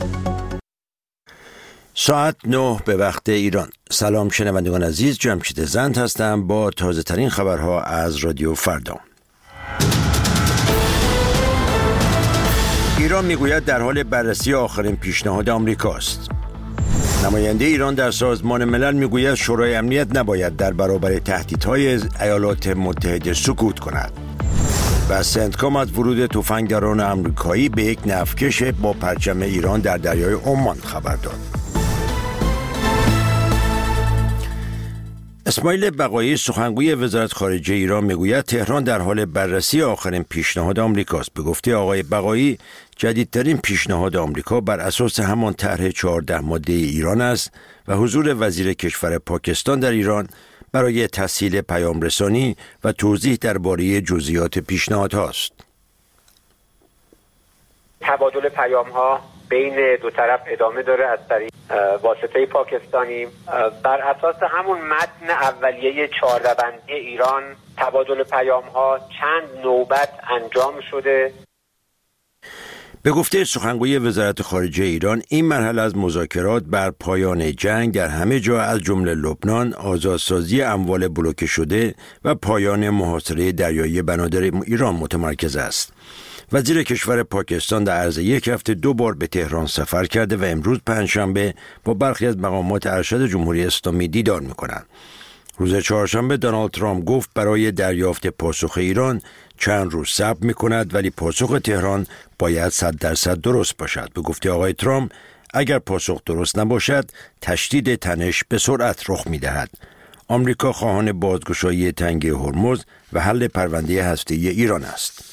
ساعت 9 به وقت ایران. سلام شنوندگان عزیز، جمشید زند هستم با تازه ترین خبرها از رادیو فردا. ایران میگوید در حال بررسی آخرین پیشنهاد آمریکاست. نماینده ایران در سازمان ملل میگوید شورای امنیت نباید در برابر تهدیدهای ایالات متحده سکوت کند. و سنتکام از ورود تفنگداران آمریکایی به یک نفتکش با پرچم ایران در دریای عمان خبر داد. اسماعیل بقایی سخنگوی وزارت خارجه ایران میگوید تهران در حال بررسی آخرین پیشنهاد آمریکاست. به گفته آقای بقایی جدیدترین پیشنهاد آمریکا بر اساس همان طرح 14 ماده ایران است و حضور وزیر کشور پاکستان در ایران برای تسهیل پیام رسانی و توضیح درباره جزئیات پیشنهاد هاست. تبادل پیام ها بین دو طرف ادامه داره از طریق واسطه پاکستانی. بر اساس همون متن اولیه 14 بندی ایران تبادل پیام ها چند نوبت انجام شده. به گفته سخنگوی وزارت خارجه ایران این مرحله از مذاکرات بر پایان جنگ در همه جا از جمله لبنان، آزادسازی اموال بلوکه شده و پایان محاصره دریایی بنادر ایران متمرکز است. وزیر کشور پاکستان در عرض یک هفته 2 بار به تهران سفر کرده و امروز پنجشنبه با برخی از مقامات ارشد جمهوری اسلامی دیدار می‌کنند. روز چهارشنبه دونالد ترامپ گفت برای دریافت پاسخ ایران چند روز صبر می‌کند ولی پاسخ تهران باید 100% درست باشد. به گفته آقای ترامپ اگر پاسخ درست نباشد تشدید تنش به سرعت رخ می‌دهد. آمریکا خواهان بازگشایی تنگه هرمز و حل پرونده هسته‌ای ایران است.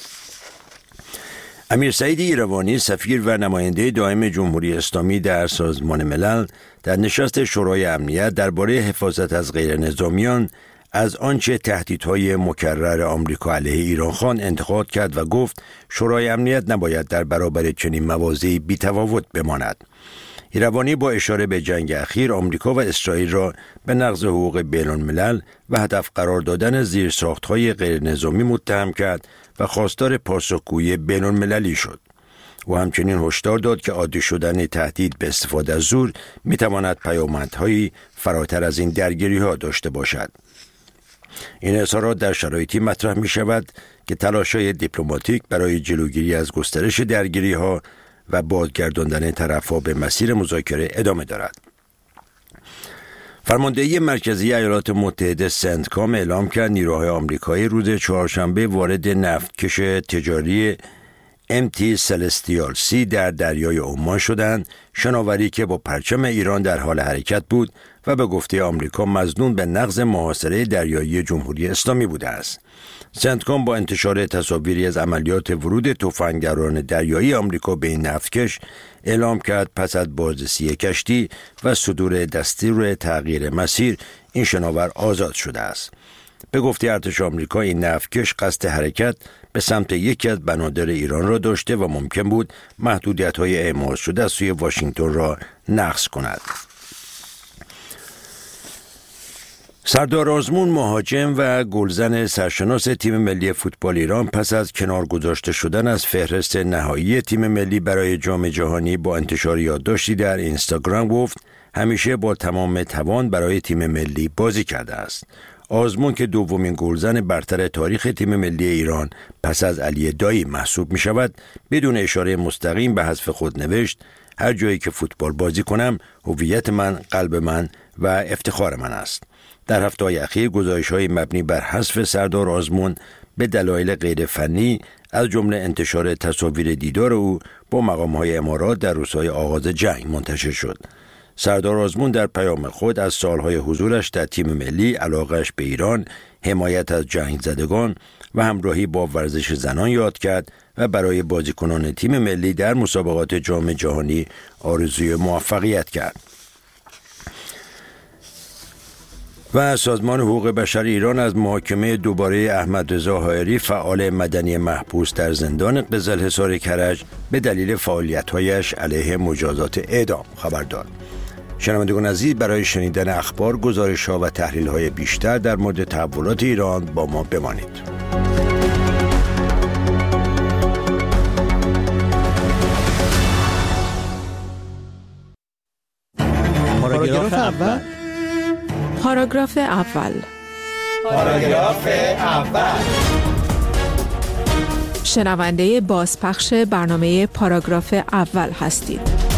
امیر سعید ایروانی سفیر و نماینده دائم جمهوری اسلامی در سازمان ملل در نشست شورای امنیت درباره حفاظت از غیرنظامیان از آنچه تهدیدهای مکرر آمریکا علیه ایران خواند انتقاد کرد و گفت شورای امنیت نباید در برابر چنین مواضعی بی‌تفاوت بماند. ایروانی با اشاره به جنگ اخیر آمریکا و اسرائیل را به نقض حقوق بین‌الملل و هدف قرار دادن زیرساخت‌های غیرنظامی متهم کرد و خواستار پاسخگویی بین‌المللی شد. او همچنین هشدار داد که عادی شدن تهدید به استفاده از زور می‌تواند پیامدهایی فراتر از این درگیری‌ها داشته باشد. این اظهارات در شرایطی مطرح می‌شود که تلاش‌های دیپلماتیک برای جلوگیری از گسترش درگیری‌ها و بازگرداندن طرف‌ها به مسیر مذاکره ادامه دارد. فرماندهی مرکزی ایالات متحده سنتکام اعلام کرد نیروهای آمریکایی روز چهارشنبه وارد نفتکش تجاری MT Celestial C در دریای عمان شدند، شناوری که با پرچم ایران در حال حرکت بود و به گفته آمریکا مظنون به نقض محاصره دریایی جمهوری اسلامی بوده است. سنتکام با انتشار تصاویری از عملیات ورود تفنگداران دریایی آمریکا به این نفتکش اعلام کرد پس از بازرسی کشتی و صدور دستور تغییر مسیر این شناور آزاد شده است. به گفته ارتش آمریکا این نفتکش قصد حرکت به سمت یکی از بنادر ایران را داشته و ممکن بود محدودیت‌های اعمال شده از سوی واشنگتن را نقض کند. سردار آزمون مهاجم و گلزن سرشناس تیم ملی فوتبال ایران پس از کنار گذاشته شدن از فهرست نهایی تیم ملی برای جام جهانی با انتشار یادداشتی در اینستاگرام گفت همیشه با تمام توان برای تیم ملی بازی کرده است. آزمون که دومین گلزن برتر تاریخ تیم ملی ایران پس از علی دایی محسوب می شود بدون اشاره مستقیم به حذف خود نوشت هر جایی که فوتبال بازی کنم هویت من، قلب من و افتخار من است. در هفته‌های اخیر گزارش‌های مبنی بر حذف سردار آزمون به دلایل غیر فنی از جمله انتشار تصاویر دیدار او با مقام‌های امارات در روزهای آغاز جنگ منتشر شد. سردار آزمون در پیام خود از سالهای حضورش در تیم ملی، علاقه‌اش به ایران، حمایت از جنگ زدگان و همراهی با ورزش زنان یاد کرد و برای بازیکنان تیم ملی در مسابقات جام جهانی آرزوی موفقیت کرد. و سازمان حقوق بشر ایران از محاکمه دوباره احمد رضا حائری فعال مدنی محبوس در زندان قزلحصار کرج به دلیل فعالیت‌هایش علیه مجازات اعدام خبر داد. شنوندگان عزیز، برای شنیدن اخبار، گزارش‌ها و تحلیل‌های بیشتر در مورد تحولات ایران با ما بمانید. پاراگراف اول. پاراگراف اول. پاراگراف اول. شنونده بازپخش برنامه پاراگراف اول هستید.